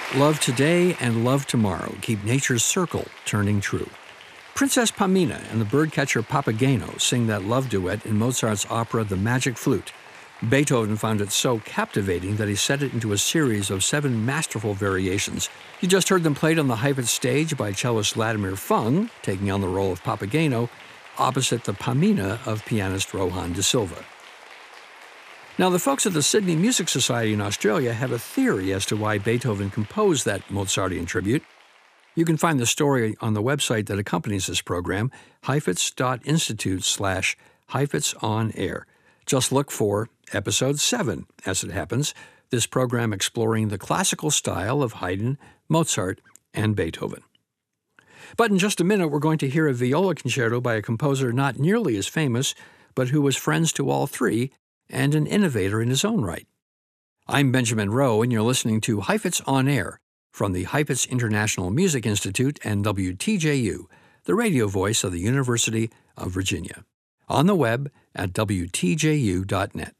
Love today and love tomorrow. Keep nature's circle turning true. Princess Pamina and the birdcatcher Papageno sing that love duet in Mozart's opera The Magic Flute. Beethoven found it so captivating that he set it into a series of 7 masterful variations. You just heard them played on the Heifetz stage by cellist Vladimir Fung, taking on the role of Papageno, opposite the Pamina of pianist Rohan de Silva. Now, the folks at the Sydney Music Society in Australia have a theory as to why Beethoven composed that Mozartian tribute. You can find the story on the website that accompanies this program, heifetz.institute/Heifetz on Air. Just look for Episode 7, as it happens, this program exploring the classical style of Haydn, Mozart, and Beethoven. But in just a minute, we're going to hear a viola concerto by a composer not nearly as famous, but who was friends to all three and an innovator in his own right. I'm Benjamin Rowe, and you're listening to Heifetz on Air from the Heifetz International Music Institute and WTJU, the radio voice of the University of Virginia. On the web at WTJU.net.